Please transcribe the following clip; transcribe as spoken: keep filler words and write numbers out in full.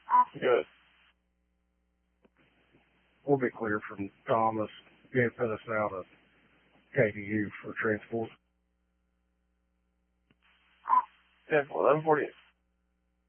Good. We'll be clear from Thomas. Can't put us out of K D U for transport. Yeah, eleven forty-eight.